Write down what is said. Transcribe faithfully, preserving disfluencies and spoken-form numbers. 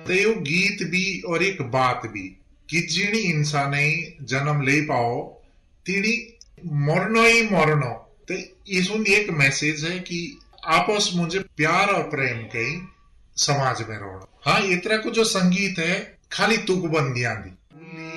तो यो गीत भी और एक बात भी कि जिणी इंसान जन्म ले पाओ तीनी मरनो ही मरनो। तो इसमें एक मैसेज है कि आपस मुझे प्यार और प्रेम के समाज में रहो। हाँ, इतना को जो संगीत है खाली तुकबंदियां दी